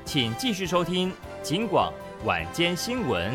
请继续收听警广晚间新闻。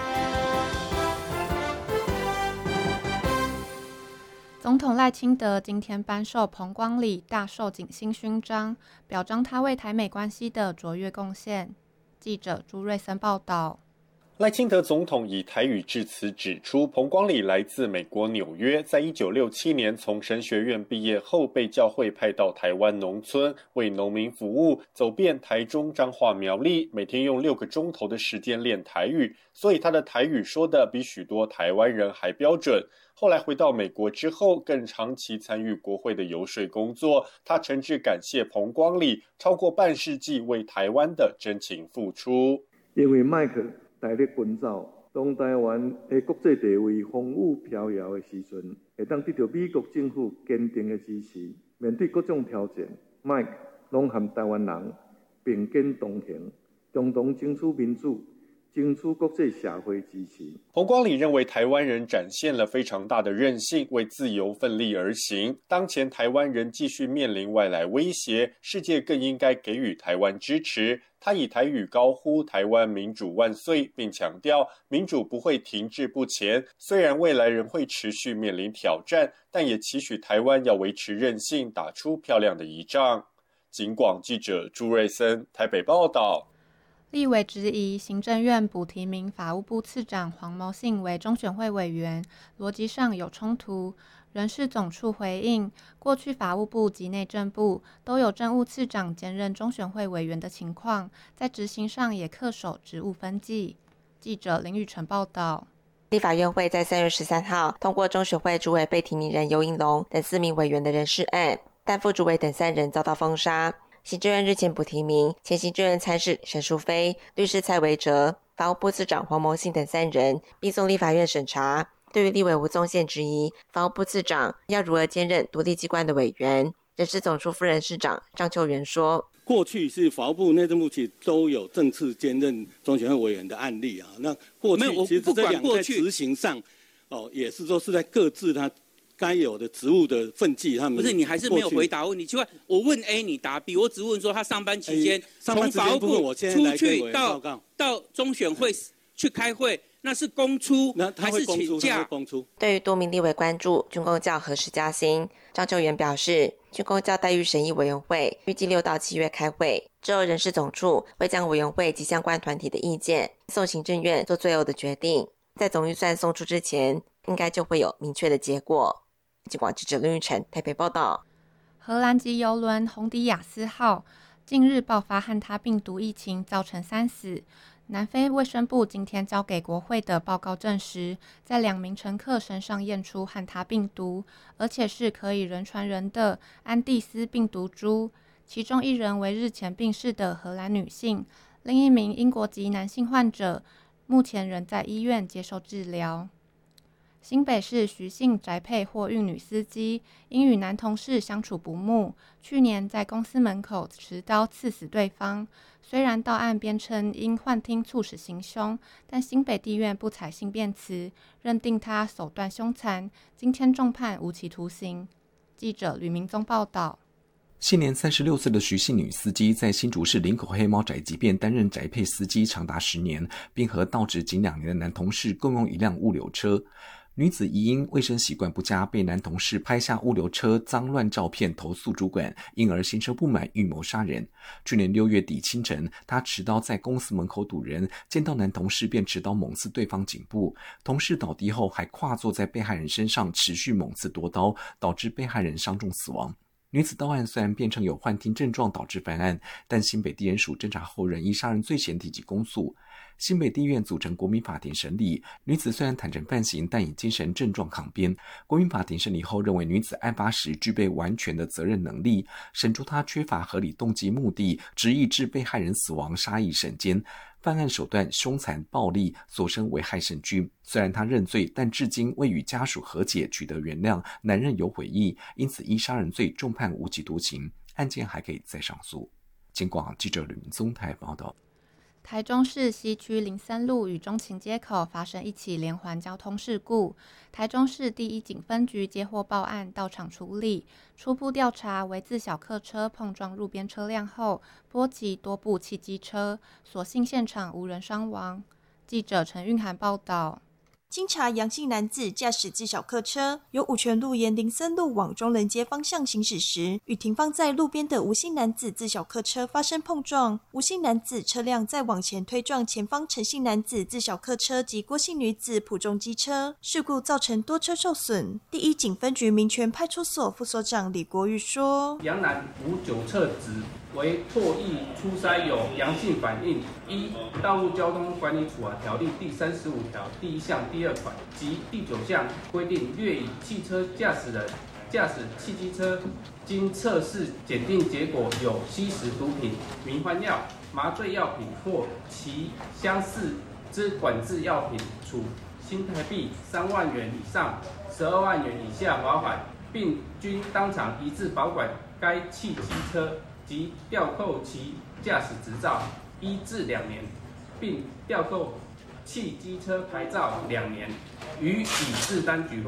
总统赖清德今天颁授彭光礼大寿景星勋章，表彰他为台美关系的卓越贡献。记者朱瑞森报道。 赖清德总统以台语致辞指出，彭光礼来自美国纽约，在1967年从神学院毕业后，被教会派到台湾农村为农民服务，走遍台中、彰化、苗栗，每天用6个钟头的时间练台语，所以他的台语说的比许多台湾人还标准。后来回到美国之后，更长期参与国会的游说工作。他诚挚感谢彭光礼超过半世纪为台湾的真情付出。 因为麦克大力奔走，当台湾的国际地位风雨飘摇的时阵，会当得到美国政府坚定的支持。面对各种挑战，麦克拢和台湾人并肩同行，共同争取民主，争取国际社会支持。 彭光礼认为台湾人展现了非常大的韧性，为自由奋力而行。当前台湾人继续面临外来威胁，世界更应该给予台湾支持。他以台语高呼台湾民主万岁，并强调民主不会停滞不前，虽然未来仍会持续面临挑战，但也期许台湾要维持韧性，打出漂亮的仪仗。警广记者朱瑞森台北报道。 立委质疑行政院补提名法务部次长黄谋信为中选会委员，逻辑上有冲突。人事总处回应，过去法务部及内政部都有政务次长兼任中选会委员的情况，在执行上也恪守职务分际。记者林宇晨报道。 立法院会在3月13号通过中选会主委被提名人游盈隆等4名委员的人事案，但副主委等3人遭到封杀。行政院日前补提名前行政院参事沈淑妃、律师蔡维哲、法务部次长黄谋信等3人，并送立法院审查。对于立委吴宗宪质疑法务部次长要如何兼任独立机关的委员，人事总处副人事长张秋元说， 过去是法务部、内政部其实都有正式兼任中选会委员的案例啊。那过去其实这两个在执行上，也是说是在各自他该有的职务的分际，他们不是你还是没有回答问题。奇怪，我问 A 你答 B， 我只问说他上班期间从法务部出去到中选会去开会，那是公出还是请假？ 对于多名立委关注军公教何时加薪，张秋元表示，军公教待遇审议委员会预计6到7月开会，之后人事总处会将委员会及相关团体的意见送行政院做最后的决定，在总预算送出之前，应该就会有明确的结果。警广记者林玉成台北报道。 荷兰籍邮轮红迪亚斯号近日爆发汉他病毒疫情，造成3死。南非卫生部今天交给国会的报告证实，在2名乘客身上验出汉他病毒，而且是可以人传人的安地斯病毒株。其中1人为日前病逝的荷兰女性，另1名英国籍男性患者目前仍在医院接受治疗。新北市徐姓宅配货运女司机因与男同事相处不睦，去年在公司门口持刀刺死对方。虽然到案编称因幻听促使行凶，但新北地院不采信辩词，认定他手段凶残，今天重判无期徒刑。记者吕明宗报道。 现年36岁的徐姓女司机在新竹市林口黑猫宅急便担任宅配司机长达10年，并和到职仅2年的男同事共用一辆物流车。女子疑因卫生习惯不佳，被男同事拍下物流车脏乱照片投诉主管，因而心生不满，预谋杀人。去年6月底清晨，她持刀在公司门口堵人，见到男同事便持刀猛刺对方颈部，同事倒地后还跨坐在被害人身上持续猛刺夺刀，导致被害人伤重死亡。女子到案虽然辩称有幻听症状导致犯案，但新北地检署侦查后仍依杀人罪嫌提起公诉。新北地院组成国民法庭审理，女子虽然坦诚犯行，但以精神症状抗辩。国民法庭审理后认为女子案发时具备完全的责任能力，审出她缺乏合理动机目的，执意致被害人死亡，杀意甚坚，犯案手段凶残暴力，所生危害甚巨。虽然他认罪，但至今未与家属和解取得原谅，难认有悔意，因此依杀人罪重判无期徒刑，案件还可以再上诉。警广记者吕明宗台报道。 台中市西区林森路与中情街口发生一起连环交通事故，台中市第一警分局接获报案，到场处理。初步调查为自小客车碰撞路边车辆后，波及多部汽机车，所幸现场无人伤亡。记者陈韵涵报道。 经查，杨姓男子驾驶自小客车由五权路沿林森路往中仑街方向行驶时，与停放在路边的吴姓男子自小客车发生碰撞。吴姓男子车辆再往前推撞前方陈姓男子自小客车及郭姓女子普重机车，事故造成多车受损。第一警分局民权派出所副所长李国玉说： 杨男无酒测值为唾液初筛有阳性反应，依《道路交通管理处罚条例》第35条第1项第2款及第9项规定，略以汽车驾驶人驾驶汽机车，经测试检定结果有吸食毒品、迷幻药、麻醉药品或其相似之管制药品，处新台币3万元以上12万元以下罚款，并均当场移至保管该汽机车及吊扣其驾驶执照1至2年，并吊扣汽机车牌照2年，予以自单举发。